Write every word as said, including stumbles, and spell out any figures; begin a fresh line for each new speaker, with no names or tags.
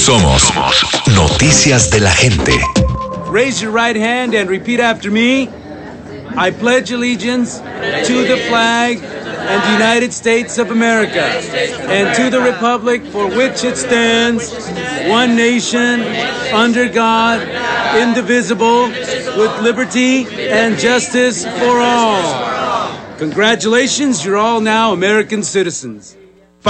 Somos Noticias de la Gente.
Raise your right hand and repeat after me. I pledge allegiance to the flag and the United States of America and to the republic for which it stands, one nation, under God, indivisible, with liberty and justice for all. Congratulations, you're all now American citizens.